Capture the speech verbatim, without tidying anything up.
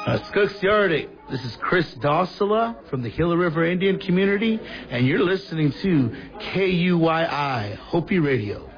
Uh, Skooks Yardik, this is Chris Dossala from the Gila River Indian Community, and you're listening to K U Y I, Hopi Radio.